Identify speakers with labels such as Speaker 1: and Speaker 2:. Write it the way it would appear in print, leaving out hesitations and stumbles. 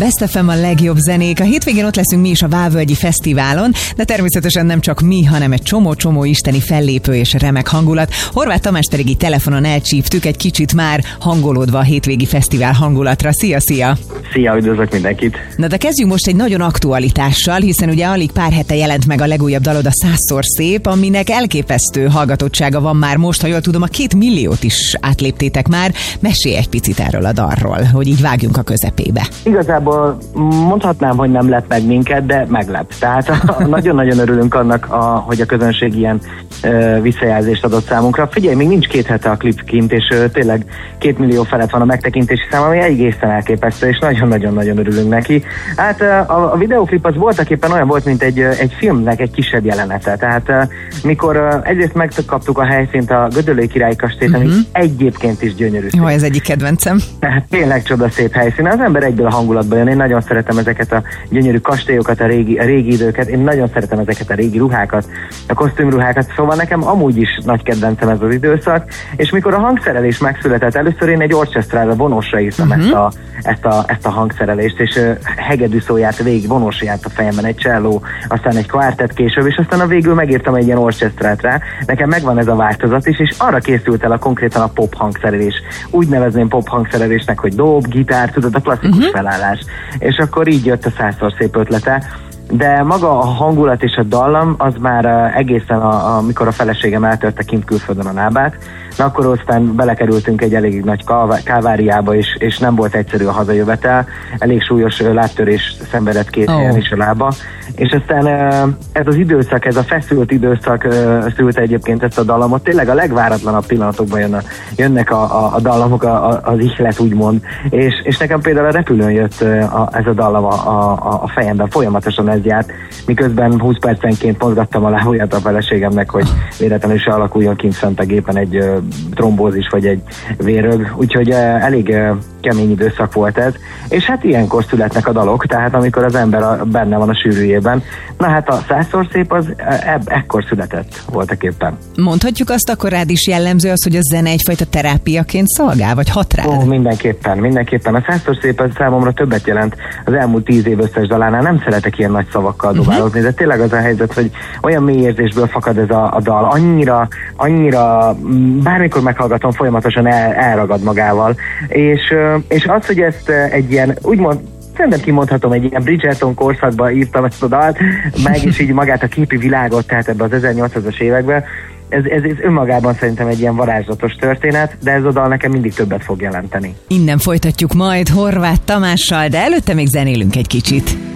Speaker 1: Best FM a legjobb zenék. A hétvégén ott leszünk mi is a Vávölgyi Fesztiválon, de természetesen nem csak mi, hanem egy csomó isteni fellépő és remek hangulat. Horváth Tamást pedig így telefonon elcsíptük, egy kicsit már hangolódva a hétvégi fesztivál hangulatra. Szia!
Speaker 2: Szia, üdvözlök mindenkit!
Speaker 1: Na de kezdjünk most egy nagyon aktualitással, hiszen ugye alig pár hete jelent meg a legújabb dalod, a 100-szor szép, aminek elképesztő hallgatottsága van már most, ha jól tudom, a 2 milliót is átléptétek már. Mesélj egy picit erről a dalról, hogy így vágjunk a közepébe.
Speaker 2: Igazából mondhatnám, hogy nem lep meg minket, de meglep. Tehát nagyon-nagyon örülünk annak, hogy a közönség ilyen visszajelzést adott számunkra. Figyelj, még nincs 2 hete a klip kint, és tényleg 2 millió felett van a megtekintési szám, ami egészen elképesztő, és nagyon-nagyon örülünk neki. Hát a videóklip az voltaképpen olyan volt, mint egy filmnek egy kisebb jelenete. Tehát mikor egyrészt megkaptuk a helyszínt, a Gödöllői Királyi Kastélyt, ami egyébként is gyönyörű.
Speaker 1: Jó, ez egyik kedvencem.
Speaker 2: Tehát tényleg csodaszép helyszín. Az ember egyből a hangulatba jön. Én nagyon szeretem ezeket a gyönyörű kastélyokat, a régi időket. Én nagyon szeretem ezeket a régi ruhákat, a kosztümruhákat. Szóval nekem amúgy is nagy kedvencem ez az időszak. És mikor a hangszerelés megszületett, először én egy orchestrára, vonosra írtam ezt a hangszerelést, és hegedű szó járt végig, vonos járt a fejemben, egy cselló, aztán egy kvártett később, és aztán a végül megírtam egy ilyen orchestrát rá. Nekem megvan ez a változat is, és arra készült el konkrétan a pop hangszerelés. Úgy nevezném pop hangszerelésnek, hogy dob, gitár, tudod, a klasszikus felállás. És akkor így jött a 100-szor szép ötlete. De maga a hangulat és a dallam az már egészen, amikor a feleségem eltörte kint külföldön a lábát, na akkor aztán belekerültünk egy elég nagy káváriába, és nem volt egyszerű a hazajövetel, elég súlyos lábtörés szenvedett 2 helyen is a lába, és aztán ez az időszak, ez a feszült időszak szülte egyébként ezt a dallamot, tényleg a legváratlanabb pillanatokban jönnek a dallamok, az ihlet úgymond, és nekem például a repülőn jött ez a dallam a fejemben, folyamatosan ez járt, miközben 20 percenként mozgattam a lábujját a feleségemnek, hogy véletlenül se alakuljon kint fent a gépen egy trombózis vagy egy vérög, úgyhogy elég kemény időszak volt ez, és hát ilyenkor születnek a dalok, tehát amikor az ember benne van a sűrűjében. Na hát a 100-szor szép az ekkor született voltaképpen.
Speaker 1: Mondhatjuk azt akkor rád is jellemző az, hogy a zene egyfajta terápiaként szolgál, vagy hat rád?
Speaker 2: Ó, mindenképpen. A 100-szor szép az számomra többet jelent az elmúlt 10 év összes dalánál. Nem szeretek ilyen nagy szavakkal dobálózni, de tényleg az a helyzet, hogy olyan mély érzésből fakad ez a dal, annyira bármikor meghallgatom, folyamatosan elragad magával, és az, hogy ezt egy ilyen, úgymond, szerintem kimondhatom, egy ilyen Bridgerton korszakban írtam ezt a dalt, meg is így magát a képi világot, tehát ebbe az 1800-as években, ez önmagában szerintem egy ilyen varázslatos történet, de ez a dal nekem mindig többet fog jelenteni.
Speaker 1: Innen folytatjuk majd Horváth Tamással, de előtte még zenélünk egy kicsit.